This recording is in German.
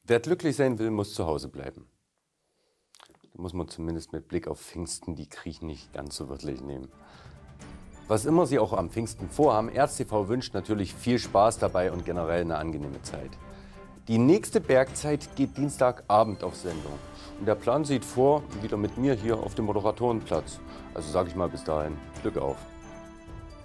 Wer glücklich sein will, muss zu Hause bleiben. Da muss man zumindest mit Blick auf Pfingsten die Griechen nicht ganz so wörtlich nehmen. Was immer Sie auch am Pfingsten vorhaben, ErzTV wünscht natürlich viel Spaß dabei und generell eine angenehme Zeit. Die nächste Bergzeit geht Dienstagabend auf Sendung. Und der Plan sieht vor, wieder mit mir hier auf dem Moderatorenplatz. Also sage ich mal bis dahin, Glück auf.